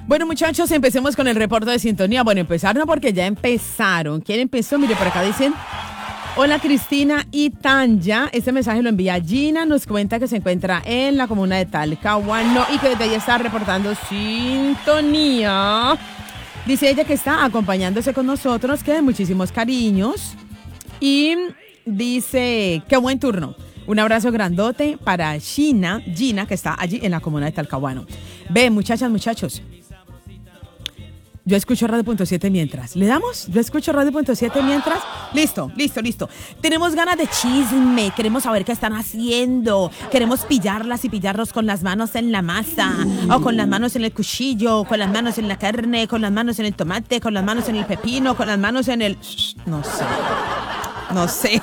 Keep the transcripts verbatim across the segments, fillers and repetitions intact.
Bueno, muchachos, empecemos con el reporte de sintonía. Bueno, empezaron porque ya empezaron. ¿Quién empezó? Mire, por acá dicen... Hola, Cristina y Tanya. Este mensaje lo envía Gina. Nos cuenta que se encuentra en la comuna de Talcahuano y que desde ahí está reportando sintonía. Dice ella que está acompañándose con nosotros, que de muchísimos cariños. Y dice, qué buen turno. Un abrazo grandote para Gina, Gina, que está allí en la comuna de Talcahuano. Ve, muchachas, muchachos. Yo escucho Radio Punto siete mientras. ¿Le damos? Yo escucho Radio Punto siete mientras. Listo, listo, listo. Tenemos ganas de chisme. Queremos saber qué están haciendo. Queremos pillarlas y pillarlos con las manos en la masa. O con las manos en el cuchillo. Con las manos en la carne. Con las manos en el tomate. Con las manos en el pepino. Con las manos en el... No sé. No sé.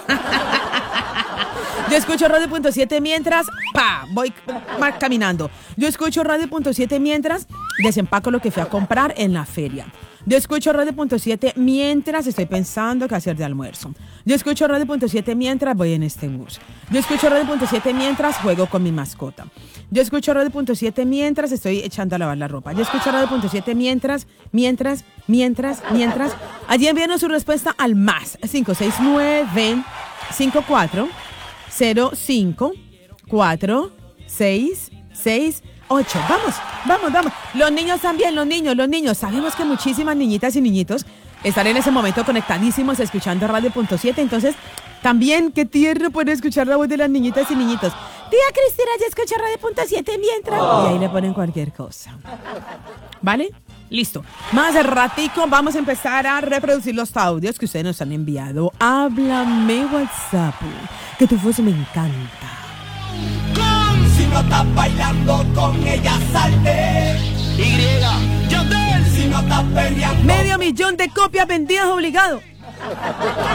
Yo escucho Radio Punto siete mientras, pa, voy caminando. Yo escucho Radio Punto siete mientras desempaco lo que fui a comprar en la feria. Yo escucho Radio Punto siete mientras estoy pensando qué hacer de almuerzo. Yo escucho Radio Punto siete mientras voy en este bus. Yo escucho Radio Punto siete mientras juego con mi mascota. Yo escucho Radio Punto siete mientras estoy echando a lavar la ropa. Yo escucho Radio Punto siete mientras, mientras, mientras, mientras. Allí envíanos su respuesta al más cinco seis nueve cinco cuatro cero cinco cuatro seis seis ocho. Vamos, vamos, vamos. Los niños también, los niños, los niños. Sabemos que muchísimas niñitas y niñitos están en ese momento conectadísimos escuchando Radio Punto siete. Entonces, también qué tierno poder escuchar la voz de las niñitas y niñitos. Tía Cristina, ya escucha Radio Punto siete mientras. Y ahí le ponen cualquier cosa. ¿Vale? Listo. Más ratico vamos a empezar a reproducir los audios que ustedes nos han enviado. Háblame WhatsApp, que tu voz me encanta. Si no estás bailando con ella, salte. Y, Yandel. Si no estás peleando. Medio millón de copias vendidas obligado.